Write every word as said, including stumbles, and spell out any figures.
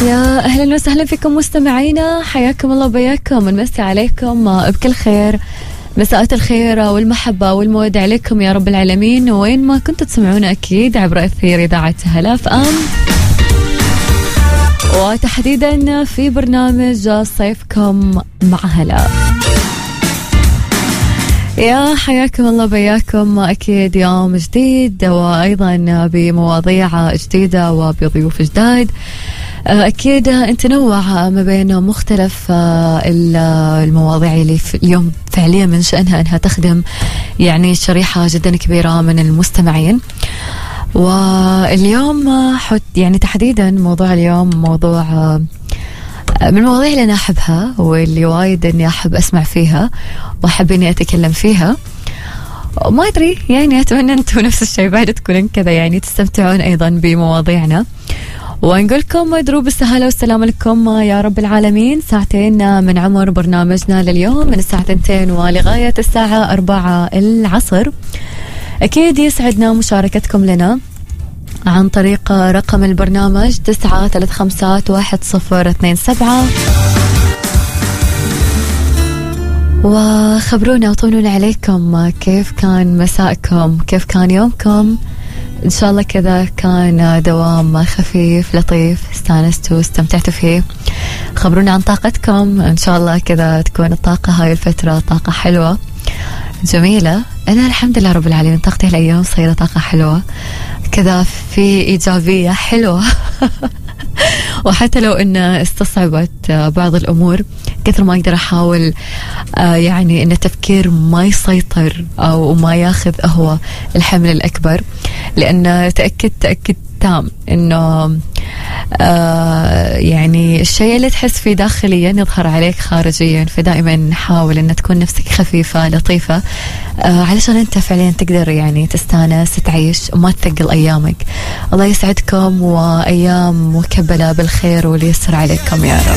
يا أهلا وسهلا فيكم مستمعينا، حياكم الله وبياكم، نمسي عليكم بكل خير، مساءات الخير والمحبة والمودة عليكم يا رب العالمين، وين ما كنتوا تسمعونا أكيد عبر أثير إذاعة هلا اف ام، وتحديدا في برنامج صيفكم مع هلا. يا حياكم الله بياكم، أكيد يوم جديد وأيضا بمواضيع جديدة وبضيوف جداد. أكيد نتنوع ما بين مختلف المواضيع اللي في اليوم فعليا من شأنها أنها تخدم يعني شريحة جدا كبيرة من المستمعين. واليوم حت يعني تحديدا موضوع اليوم موضوع من المواضيع اللي أنا أحبها واللي وايد أني أحب أسمع فيها وأحب أني أتكلم فيها. ما أدري يعني أتمنى أنتم نفس الشيء بعد تكونون كذا يعني تستمتعون أيضا بمواضيعنا، ونقولكم دروب السهالة والسلام لكم يا رب العالمين. ساعتين من عمر برنامجنا لليوم من الساعة اثنتين ولغاية الساعة أربعة العصر. أكيد يسعدنا مشاركتكم لنا عن طريق رقم البرنامج تسعة ثلاث خمسات واحد صفر اثنين سبعة، وخبرونا وطمنونا عليكم، كيف كان مساءكم، كيف كان يومكم. إن شاء الله كذا كان دوام خفيف لطيف استانستوا استمتعتوا فيه. خبرونا عن طاقتكم، إن شاء الله كذا تكون الطاقة هاي الفترة طاقة حلوة جميلة. أنا الحمد لله رب العالمين طاقتي الأيام صايرة طاقة حلوة كذا، في إيجابية حلوة وحتى لو أن استصعبت بعض الأمور كثر ما أقدر أحاول يعني أن التفكير ما يسيطر أو ما ياخذ هو الحمل الأكبر، لأن تأكد تأكد تام أنه آه يعني الشيء اللي تحس فيه داخليا يظهر عليك خارجيا. فدائما نحاول أن تكون نفسك خفيفة لطيفة آه علشان أنت فعليا تقدر يعني تستانس تعيش وما تثقل أيامك. الله يسعدكم وأيام مكبلة بالخير واللي يسر عليكم يا رب.